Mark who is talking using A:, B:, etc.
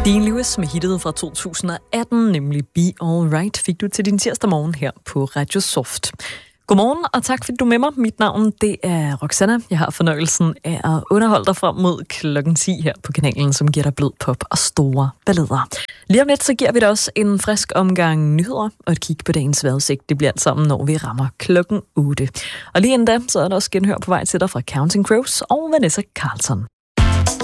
A: Dean Lewis med hittet fra 2018, nemlig Be Alright, fik du til din tirsdag morgen her på Radio Soft. Godmorgen, og tak fordi du er med mig. Mit navn, det er Roxanna. Jeg har fornøjelsen af at underholde dig frem mod klokken 10 her på kanalen, som giver dig blød pop og store ballader. Lige om lidt, så giver vi dig også en frisk omgang nyheder og et kig på dagens vejrudsigt. Det bliver alt sammen, når vi rammer klokken 8. Og lige inden da, så er der også genhør på vej til dig fra Counting Crows og Vanessa Carlton.